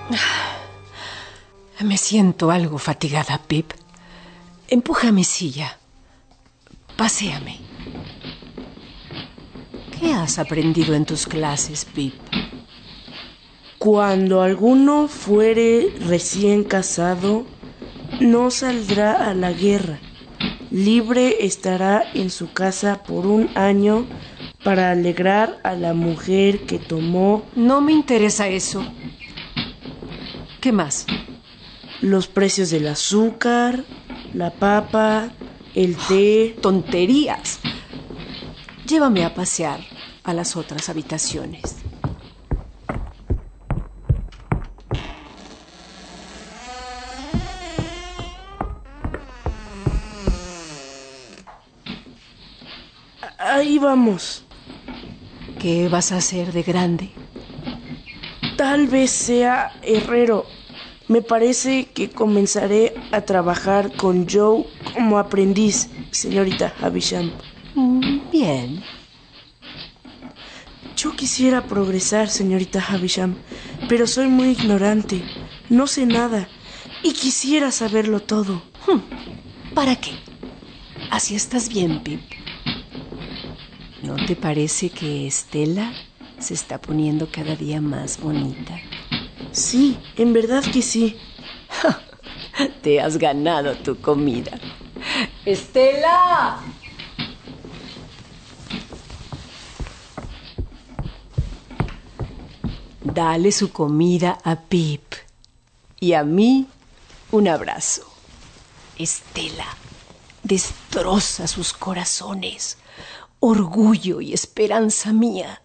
Me siento algo fatigada, Pip. Empuja mi silla. Paséame. ¿Qué has aprendido en tus clases, Pip? Cuando alguno fuere recién casado, no saldrá a la guerra. Libre estará en su casa por 1 año para alegrar a la mujer que tomó. No me interesa eso. ¿Qué más? Los precios del azúcar, la papa, el té. ¡Tonterías! Llévame a pasear a las otras habitaciones. Ahí vamos. ¿Qué vas a hacer de grande? Tal vez sea herrero. Me parece que comenzaré a trabajar con Joe como aprendiz, señorita Havisham. Bien. Yo quisiera progresar, señorita Havisham, pero soy muy ignorante. No sé nada y quisiera saberlo todo. ¿Para qué? Así estás bien, Pip. ¿No te parece que Estela se está poniendo cada día más bonita? Sí, en verdad que sí. Te has ganado tu comida. ¡Estela! Dale su comida a Pip. Y a mí, un abrazo. Estela destroza sus corazones. Orgullo y esperanza mía.